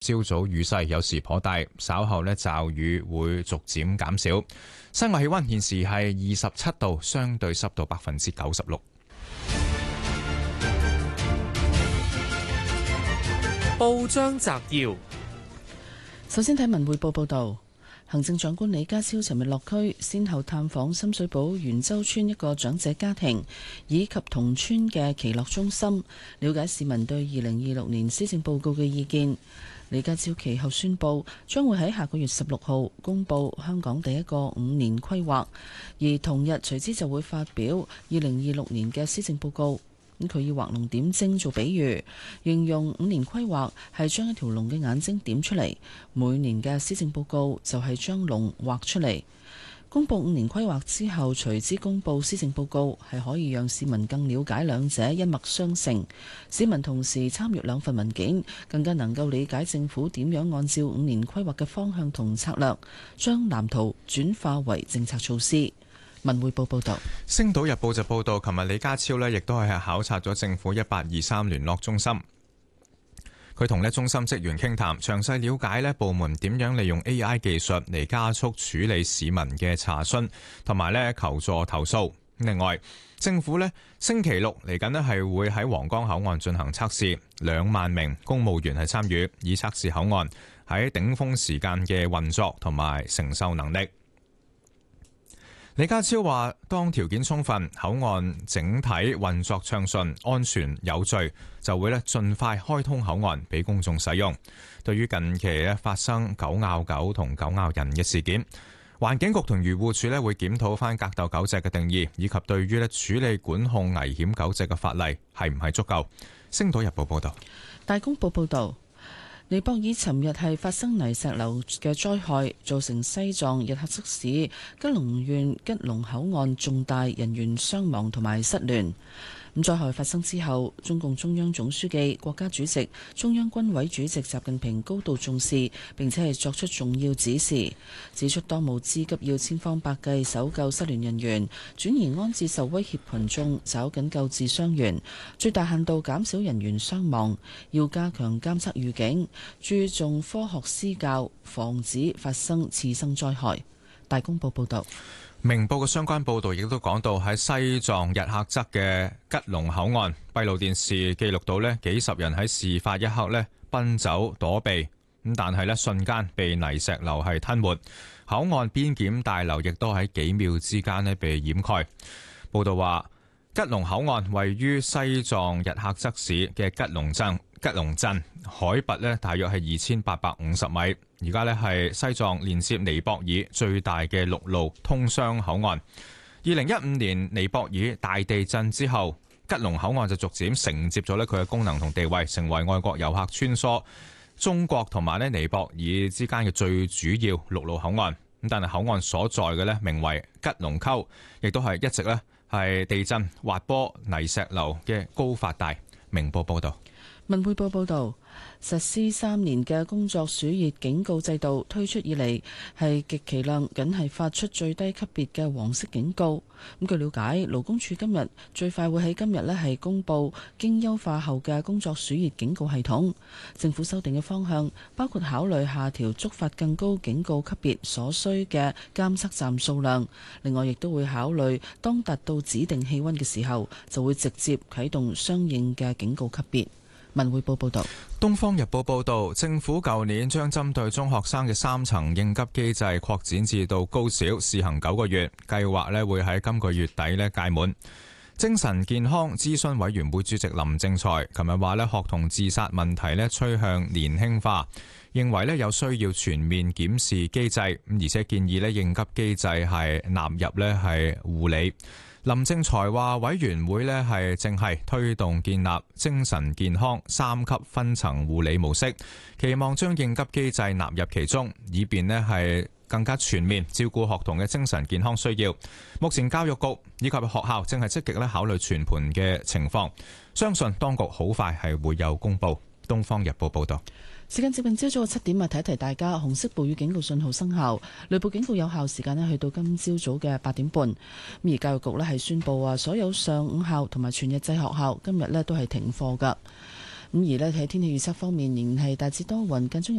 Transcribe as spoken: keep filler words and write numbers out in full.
朝早雨勢有時頗大，稍後呢驟雨會逐漸減少。室外氣溫現時係二十七度，相對濕度百分之九十六。 報章摘要： 首先睇文匯報報道。行政長官李家超尋日落區，先後探訪深水埗元洲村一個長者家庭，以及同村嘅耆樂中心，了解市民對二零二六年施政報告嘅意見。李家超其後宣布，將會喺下個月十六號公布香港第一個五年規劃，而同日隨之就會發表二零二六年嘅施政報告。咁佢以畫龍點睛做比喻，形容五年規劃係將一條龍嘅眼睛點出嚟，每年嘅施政報告就係將龍畫出嚟。公布五年規劃之後，隨之公布施政報告，係可以讓市民更了解兩者一脈相承。市民同時參閱兩份文件，更加能夠理解政府點樣按照五年規劃嘅方向同策略，將藍圖轉化為政策措施。文匯報報道， 星島日報就報道，琴日李家超呢亦都係考察咗政府一八二三聯絡中心，佢同呢中心職員傾談，詳細了解呢部門點樣利用 A I 技術嚟加速處理市民嘅查詢同埋呢求助投訴。另外，政府呢星期六嚟緊呢係會喺皇崗口岸進行測試，兩萬名公務員係參與，以測試口岸喺頂峰時間嘅運作同埋承受能力。李家超話，當條件充分，口岸整體運作暢順、安全有序，就會咧盡快開通口岸俾公眾使用。對於近期咧發生狗咬狗同狗咬人嘅事件，環境局同漁護署咧會檢討翻格鬥狗隻嘅定義，以及對於咧處理管控危險狗隻嘅法例係唔係足夠。星島日報報道。 大公報報道。尼泊爾尋日係發生泥石流嘅災害，造成西藏日喀則市吉隆縣吉隆口岸重大人員傷亡同埋失聯。咁災害發生之後，中共中央總書記、國家主席、中央軍委主席習近平高度重視，並且係作出重要指示，指出當務之急要千方百計搜救失聯人員，轉移安置受威脅群眾，抓緊救治傷員，最大限度減少人員傷亡。要加強監測預警，注重科學施教，防止發生次生災害。大公報報道。 明報嘅相關報導亦都講到，喺西藏日喀則嘅吉隆口岸，閉路電視記錄到呢幾十人喺事發一刻呢奔走躲避，咁但係呢瞬間被泥石流係吞沒，口岸邊檢大樓亦都喺幾秒之間呢被掩蓋。報導話，吉隆口岸位於西藏日喀則市嘅吉隆鎮，吉隆鎮海拔呢大約係二千八百五十米。而家呢係西藏連接尼泊爾最大嘅陸路通商口岸。二零一五年尼泊爾大地震之後，吉隆口岸就逐漸承接咗呢佢嘅功能同地位，成為外國遊客穿梭中國同埋呢尼泊爾之間嘅最主要陸路口岸。咁但係口岸所在嘅呢名為吉隆溝，亦都係一直呢係地震、滑坡、泥石流嘅高發帶。明報報道。 文匯報報道，實施三年嘅工作暑熱警告制度推出以嚟，係極其量僅係發出最低級別嘅黃色警告。咁據了解，勞工處今日最快會喺今日呢係公布經優化後嘅工作暑熱警告系統。政府修訂嘅方向包括考慮下調觸發更高警告級別所需嘅監測站數量，另外亦都會考慮當達到指定氣溫嘅時候，就會直接啟動相應嘅警告級別。文匯報報道。 東方日報報道，政府舊年將針對中學生嘅三層應急機制擴展至到高小，試行九個月，計劃咧會喺今個月底咧屆滿。精神健康諮詢委員會主席林正財琴日話咧，學童自殺問題咧趨向年輕化，認為咧有需要全面檢視機制，而且建議咧應急機制係納入咧係護理。林正財話，委員會呢係正係推動建立精神健康三級分層護理模式，期望將應急機制納入其中，以便呢係更加全面照顧學童嘅精神健康需要。目前教育局以及學校正係積極咧考慮全盤嘅情況，相信當局好快係會有公佈。東方日報報道。 時間接近朝早嘅七點啊，提一提大家，紅色暴雨警告信號生效，雷暴警告有效時間咧去到今朝早嘅八點半。咁而教育局咧係宣布啊，所有上午校同埋全日制學校今日咧都係停課噶。 而呢喺天氣預測方面，仍然係大致多雲，間中有